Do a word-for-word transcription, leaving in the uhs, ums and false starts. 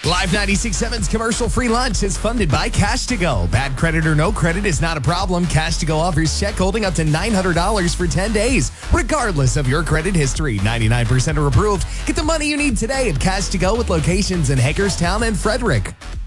Live ninety-six point seven's commercial-free lunch is funded by Cash to Go. Bad credit or no credit is not a problem. Cash to Go offers check holding up to nine hundred dollars for ten days, regardless of your credit history. ninety-nine percent are approved. Get the money you need today at Cash to Go with locations in Hagerstown and Frederick.